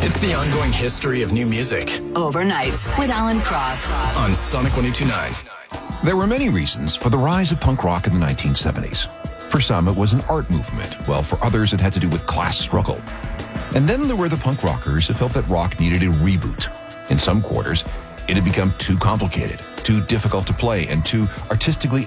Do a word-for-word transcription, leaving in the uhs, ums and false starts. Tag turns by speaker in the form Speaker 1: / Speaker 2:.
Speaker 1: It's the ongoing history of new music.
Speaker 2: Overnights with Alan Cross.
Speaker 1: On Sonic one oh two point nine.
Speaker 3: There were many reasons for the rise of punk rock in the nineteen seventies. For some, it was an art movement, while for others, it had to do with class struggle. And then there were the punk rockers who felt that rock needed a reboot. In some quarters, it had become too complicated, too difficult to play, and too artistically